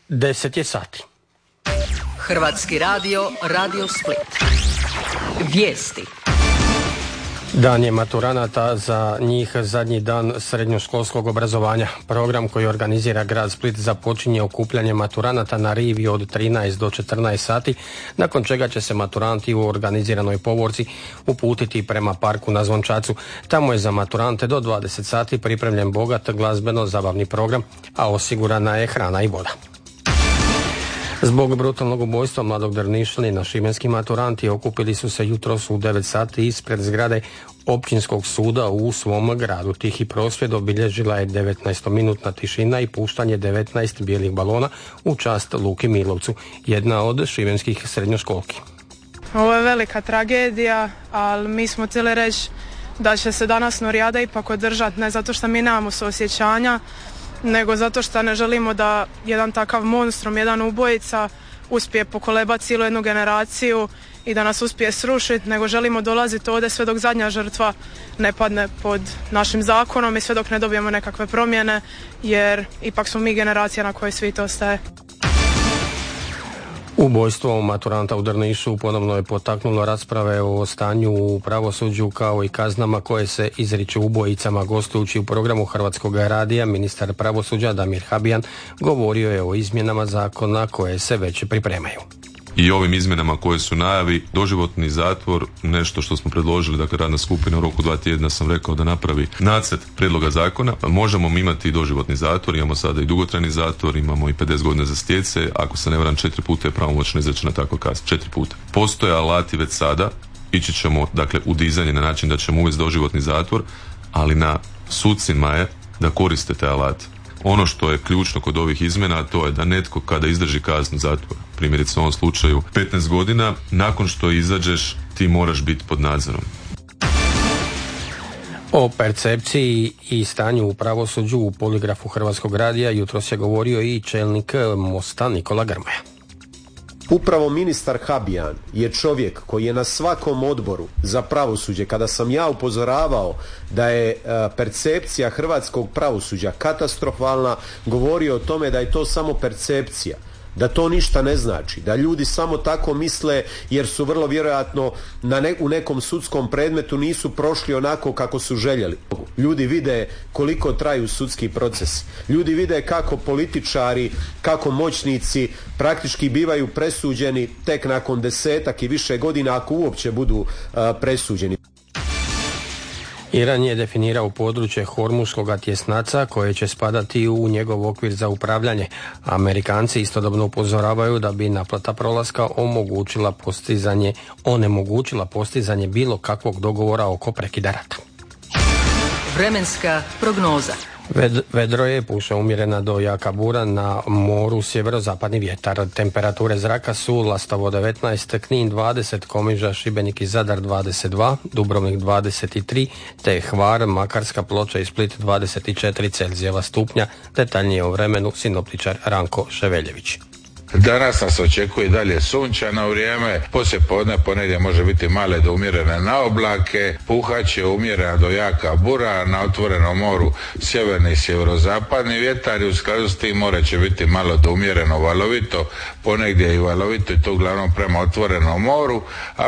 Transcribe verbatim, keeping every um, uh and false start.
deset je sati. Hrvatski radio, Radio Split. Vijesti. Dan je maturanata, za njih zadnji dan srednjoškolskog obrazovanja. Program koji organizira grad Split započinje okupljanje maturanata na rivi od trinaest do četrnaest sati, nakon čega će se maturanti u organiziranoj povorci uputiti prema parku na Zvončacu. Tamo je za maturante do dvadeset sati pripremljen bogat glazbeno-zabavni program, a osigurana je hrana i voda. Zbog brutalnog ubojstva mladog Drnišljanina, šibenski maturanti okupili su se jutros u devet sati ispred zgrade općinskog suda u svom gradu. Tihi prosvjed obilježila je devetnaestominutna tišina i puštanje devetnaest bijelih balona u čast Luki Milovcu, jedna od šibenskih srednjoškolki. Ovo je velika tragedija, ali mi smo htjeli reći da će se danas Norijada ipak održati, ne zato što mi nemamo suosjećanja, nego zato što ne želimo da jedan takav monstrum, jedan ubojica uspije pokolebati cijelu jednu generaciju i da nas uspije srušiti, nego želimo dolaziti ovdje sve dok zadnja žrtva ne padne pod našim zakonom i sve dok ne dobijemo nekakve promjene, jer ipak smo mi generacija na kojoj svijet ostaje. Ubojstvo maturanta u Drnišu ponovno je potaknulo rasprave o stanju u pravosuđu kao i kaznama koje se izriču ubojicama. Gostujući u programu Hrvatskog radija, ministar pravosuđa Damir Habijan govorio je o izmjenama zakona koje se već pripremaju. I ovim izmjenama koje su najavi, doživotni zatvor, nešto što smo predložili, dakle radna skupina u roku dva tjedna sam rekao da napravi nacrt prijedloga zakona. Možemo mi imati i doživotni zatvor, imamo sada i dugotrajni zatvor, imamo i pedeset godina za stjece, ako se ne varam četiri puta je pravomoćno izrečena takva kazna, četiri puta. Postoje alati već sada, ići ćemo dakle u dizanje na način da ćemo uvesti doživotni zatvor, ali na sucima je da koriste te alate. Ono što je ključno kod ovih izmjena, to je da netko kada izdrži kaznu zatvora, primjerice u ovom slučaju petnaest godina, nakon što izađeš ti moraš biti pod nadzorom. O percepciji i stanju u pravosuđu u poligrafu Hrvatskog radija jutros je govorio i čelnik Mosta Nikola Grmoja. Upravo ministar Habijan je čovjek koji je na svakom odboru za pravosuđe, kada sam ja upozoravao da je percepcija hrvatskog pravosuđa katastrofalna, govorio o tome da je to samo percepcija, da to ništa ne znači, da ljudi samo tako misle jer su vrlo vjerojatno na ne, u nekom sudskom predmetu nisu prošli onako kako su željeli. Ljudi vide koliko traju sudski procesi. Ljudi vide kako političari, kako moćnici praktički bivaju presuđeni tek nakon desetak i više godina, ako uopće budu uh, presuđeni. Iran je definirao područje Hormuškoga tjesnaca koje će spadati u njegov okvir za upravljanje. Amerikanci istodobno upozoravaju da bi naplata prolaska omogućila postizanje, onemogućila postizanje bilo kakvog dogovora oko prekida rata. Vremenska prognoza. Ved, vedro je, puše umjerena do jaka bura, na moru sjeverozapadni vjetar. Temperature zraka su Lastovo devetnaest, Knin dvadeset, Komiža, Šibenik i Zadar dvadeset dva, Dubrovnik dvadeset tri, te Hvar, Makarska, Ploča i Split dvadeset četiri Celzijeva stupnja. Detaljnije o vremenu sinoptičar Ranko Ševeljević. Danas nas očekuje dalje sunčano vrijeme, poslije podne ponedje može biti male do umjerene na oblake, puhaće umjerena do jaka bura, na otvorenom moru sjeverni i sjeverozapadni vjetar i u skladu s tim more će biti malo do umjereno valovito, ponegdje i valovito i to uglavnom prema otvorenom moru, a